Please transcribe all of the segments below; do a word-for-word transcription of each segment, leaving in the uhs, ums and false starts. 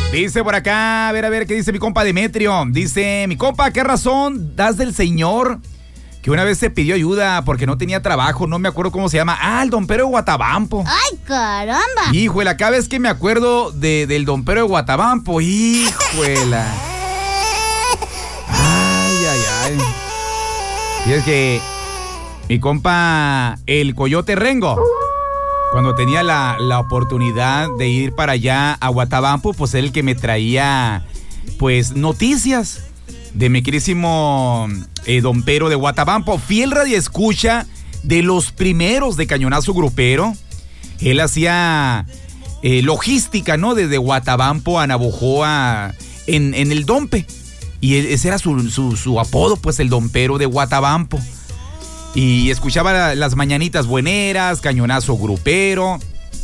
Dice por acá, a ver, a ver, ¿qué dice mi compa Demetrio? Dice, mi compa, ¿qué razón das del señor que una vez se pidió ayuda porque no tenía trabajo? No me acuerdo cómo se llama. Ah, el Don Pero de Guatabampo. ¡Ay, caramba! Híjole, cada vez que me acuerdo de, del Don Pero de Guatabampo, híjole. Ay, ay, ay. Y es que mi compa, el Coyote Rengo, cuando tenía la, la oportunidad de ir para allá a Guatabampo, pues él el que me traía, pues, noticias de mi querísimo eh, Don Pero de Guatabampo, fiel radioescucha de los primeros de Cañonazo Grupero. Él hacía eh, logística, ¿no? Desde Guatabampo a Navojoa en, en el Dompe. Y ese era su, su, su apodo, pues, el Don Pero de Guatabampo. Y escuchaba las mañanitas bueneras, Cañonazo Grupero.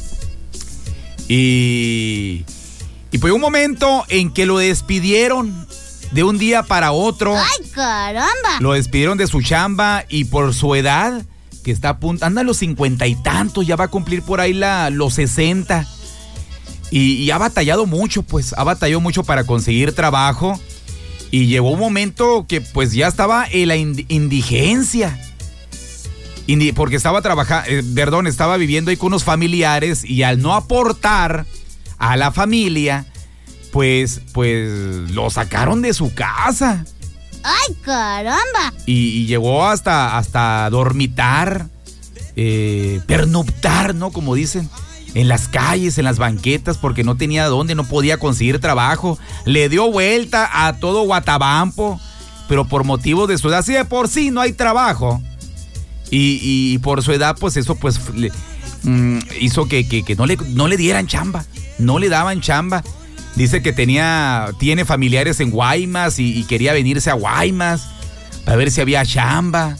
Y, y fue un momento en que lo despidieron de un día para otro. ¡Ay, caramba! Lo despidieron de su chamba y por su edad, que está a punto, anda a los cincuenta y tantos, ya va a cumplir por ahí la, los sesenta. Y, y ha batallado mucho, pues, ha batallado mucho para conseguir trabajo. Y llegó un momento que pues ya estaba en la ind- indigencia. Indi- porque estaba trabajando, eh, perdón, estaba viviendo ahí con unos familiares y al no aportar a la familia, pues, pues lo sacaron de su casa. ¡Ay, caramba! Y, y llegó hasta, hasta dormitar, eh, pernoctar, ¿no? Como dicen, en las calles, en las banquetas, porque no tenía dónde, no podía conseguir trabajo. Le dio vuelta a todo Guatabampo, pero por motivo de su edad, sí, de por sí no hay trabajo. Y, y por su edad, pues eso pues le, mm, hizo que, que, que no, le, no le dieran chamba, no le daban chamba. Dice que tenía, tiene familiares en Guaymas y, y quería venirse a Guaymas para ver si había chamba,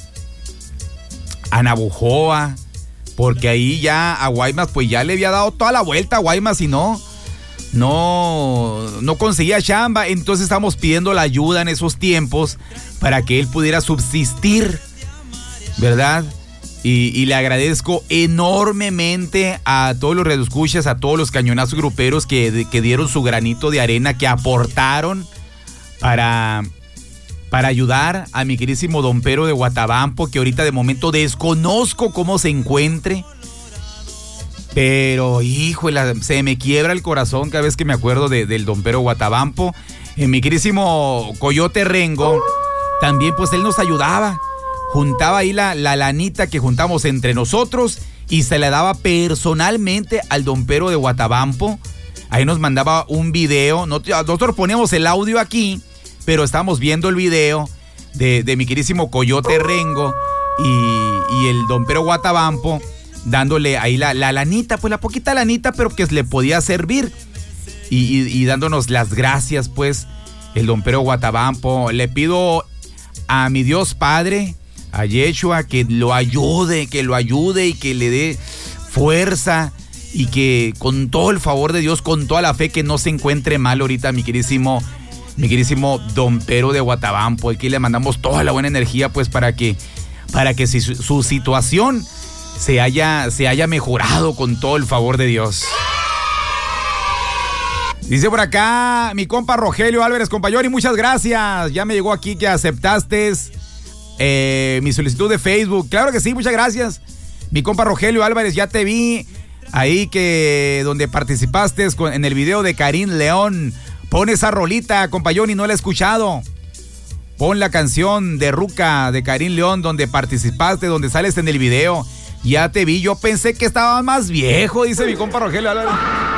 a Navojoa, porque ahí ya a Guaymas pues ya le había dado toda la vuelta a Guaymas y no, no, no conseguía chamba. Entonces estamos pidiendo la ayuda en esos tiempos para que él pudiera subsistir, ¿verdad? Y, y le agradezco enormemente a todos los radioescuchas, a todos los cañonazos gruperos que, que dieron su granito de arena, que aportaron para, para ayudar a mi queridísimo Don Pero de Guatabampo, que ahorita de momento desconozco cómo se encuentre. Pero, híjole, se me quiebra el corazón cada vez que me acuerdo de, del Don Pero de Guatabampo. Eh, mi queridísimo Coyote Rengo, también pues él nos ayudaba. Juntaba ahí la, la lanita que juntamos entre nosotros y se la daba personalmente al Don Pero de Guatabampo. Ahí nos mandaba un video. Nosotros poníamos el audio aquí, pero estábamos viendo el video de, de mi queridísimo Coyote Rengo y, y el Don Pero Guatabampo dándole ahí la, la lanita, pues la poquita lanita, pero que le podía servir. Y, y, y dándonos las gracias, pues, el Don Pero Guatabampo. Le pido a mi Dios Padre, a Yeshua, que lo ayude, que lo ayude y que le dé fuerza y que con todo el favor de Dios, con toda la fe, que no se encuentre mal ahorita mi queridísimo, mi queridísimo Don Pero de Guatabampo. Aquí le mandamos toda la buena energía pues para que, para que si su, su situación se haya, se haya mejorado con todo el favor de Dios. Dice por acá mi compa Rogelio Álvarez, compañero, y muchas gracias. Ya me llegó aquí que aceptaste eh, mi solicitud de Facebook. Claro que sí, muchas gracias. Mi compa Rogelio Álvarez, ya te vi ahí que donde participaste con, en el video de Karim León. Pon esa rolita, compañero, y no la he escuchado. Pon la canción de Ruca de Karim León donde participaste, donde sales en el video. Ya te vi, yo pensé que estaba más viejo, dice mi compa Rogelio Álvarez.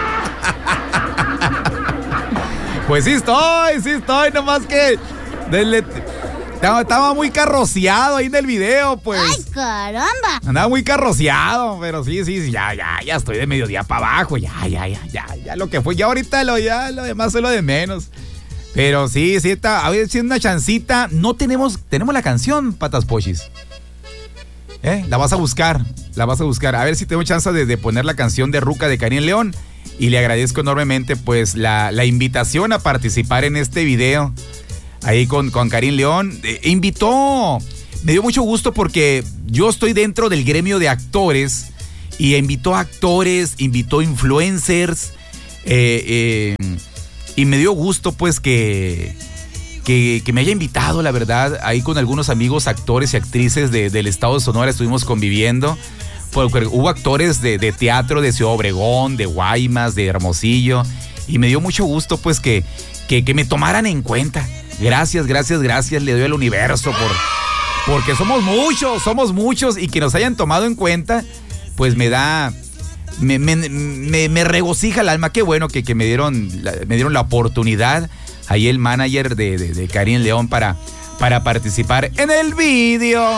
Pues sí estoy, sí estoy, nomás que desde, estaba, estaba muy carroceado ahí en el video, pues. ¡Ay, caramba! Andaba muy carroceado, pero sí, sí, sí, ya, ya, ya estoy de mediodía para abajo, ya, ya, ya, ya, ya, lo que fue, ya ahorita lo, ya, lo demás es lo de menos. Pero sí, sí, está, a ver si es una chancita, no tenemos, tenemos la canción, Patas Pochis. ¿Eh? La vas a buscar, la vas a buscar, a ver si tengo chance de, de poner la canción de Ruca de Karim León. Y le agradezco enormemente pues la, la invitación a participar en este video ahí con, con Karim León. Eh, invitó, me dio mucho gusto porque yo estoy dentro del gremio de actores y invitó a actores, invitó influencers, eh, eh, y me dio gusto pues que, que, que me haya invitado, la verdad, ahí con algunos amigos actores y actrices de, del estado de Sonora estuvimos conviviendo, porque hubo actores de, de teatro de Ciudad Obregón, de Guaymas, de Hermosillo, y me dio mucho gusto pues que, que, que me tomaran en cuenta. Gracias, gracias, gracias, le doy al universo por, porque somos muchos, somos muchos, y que nos hayan tomado en cuenta, pues me da, me, me, me, me regocija el alma. Qué bueno que, que me dieron, me dieron la oportunidad, ahí el manager de, de, de Karin León para, para participar en el vídeo.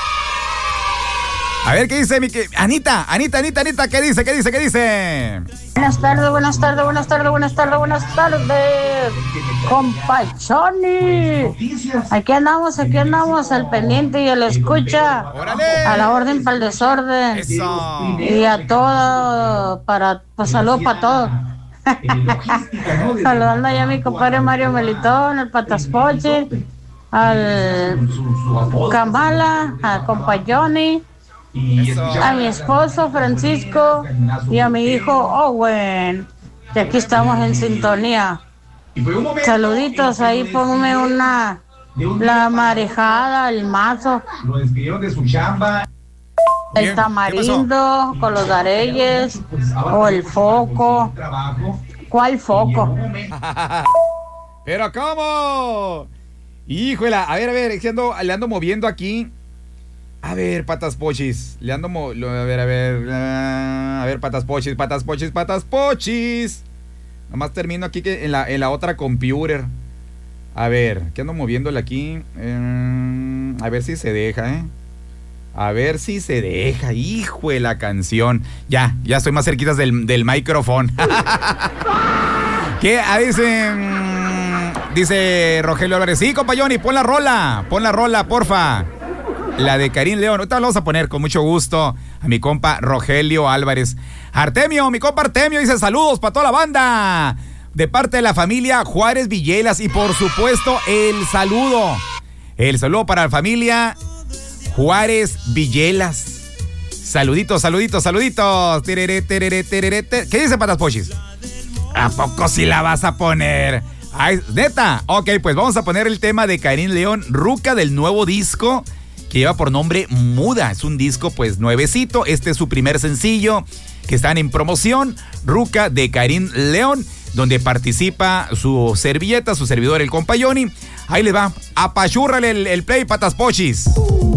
A ver, ¿qué dice mi que Anita? Anita, Anita, Anita, ¿qué dice? ¿Qué dice? ¿Qué dice? Buenas tardes, buenas tardes, buenas tardes, buenas tardes, buenas tardes. Compa Choni. Aquí andamos, aquí andamos, al pendiente y al escucha. ¡Órale! A la orden para el desorden. Eso. Y a todo, para, pues salud para todos. Saludando allá a mi compadre Mario Melitón, el Pataspoche, al Kamala, al compa Johnny. Eso. A mi esposo Francisco y a mi hijo Owen. Y aquí estamos en sintonía. Saluditos, ahí ponme una, la marejada, el mazo, el tamarindo con los dareyes o el foco. ¿Cuál foco? ¿Pero cómo? Híjole, a ver, a ver, que ando, le ando moviendo aquí. A ver, patas pochis. Le ando mo... A ver, a ver. A ver, patas pochis, patas pochis, patas pochis. Nomás termino aquí que en la, en la otra computer. A ver, ¿qué ando moviéndole aquí? Eh, a ver si se deja, ¿eh? A ver si se deja. Hijo de la canción. Ya, ya estoy más cerquitas del, del micrófono. ¿Qué? A dice... Dice Rogelio Álvarez. Sí, compa Johnny, pon la rola. Pon la rola, porfa. La de Karin León. Ahorita la vamos a poner con mucho gusto a mi compa Rogelio Álvarez. Artemio, mi compa Artemio dice saludos para toda la banda de parte de la familia Juárez Villelas. Y por supuesto el saludo, el saludo para la familia Juárez Villelas. Saluditos, saluditos, saluditos. Tereré, tereré, tereré, tereré. ¿Qué dice Patas Pochis? ¿A poco si la vas a poner? Ay, ¿neta? Ok, pues vamos a poner el tema de Karin León, Ruca, del nuevo disco que lleva por nombre Muda. Es un disco pues nuevecito. Este es su primer sencillo que están en promoción, Ruca de Karin León, donde participa su servilleta, su servidor, el compa Johnny. Ahí le va, apachúrrale el, el play, Patas Pochis.